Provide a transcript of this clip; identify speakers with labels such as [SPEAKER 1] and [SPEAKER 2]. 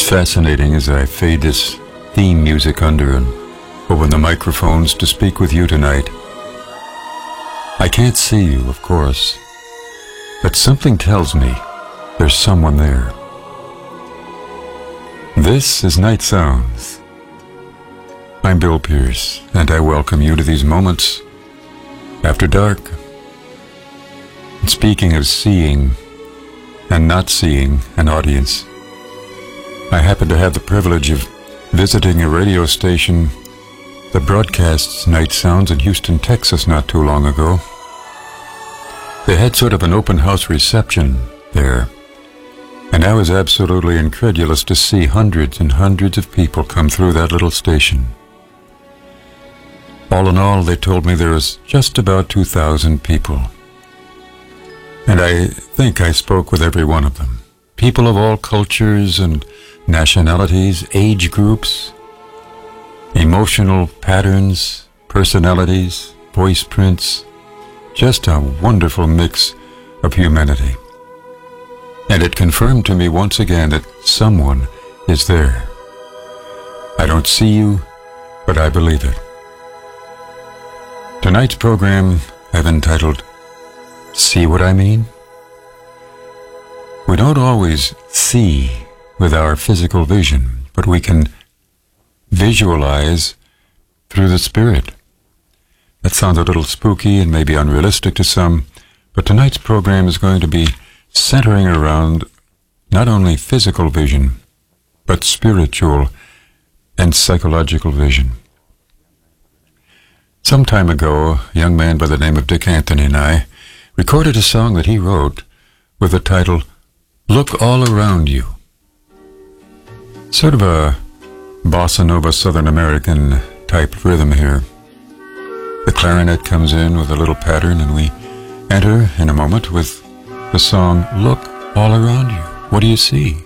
[SPEAKER 1] fascinating as I fade this theme music under and open the microphones to speak with you tonight. I can't see you, of course, but something tells me there's someone there. This is Night Sounds. I'm Bill Pierce, and I welcome you to these moments after dark. And speaking of seeing and not seeing an audience, I happen to have the privilege of visiting a radio station that broadcasts Night Sounds in Houston, Texas not too long ago. They had sort of an open house reception there, and I was absolutely incredulous to see hundreds and hundreds of people come through that little station. All in all, they told me there was just about 2,000 people. And I think I spoke with every one of them. People of all cultures and nationalities, age groups, emotional patterns, personalities, voice prints, just a wonderful mix of humanity. And it confirmed to me once again that someone is there. I don't see you, but I believe it. Tonight's program I've entitled, See What I Mean? We don't always see with our physical vision, but we can visualize through the spirit. That sounds a little spooky and maybe unrealistic to some, but tonight's program is going to be centering around not only physical vision, but spiritual and psychological vision. Some time ago, a young man by the name of Dick Anthony and I recorded a song that he wrote with the title, Look All Around You. Sort of a bossa nova Southern American type rhythm here. The clarinet comes in with a little pattern and we enter in a moment with the song, Look All Around You. What do you see?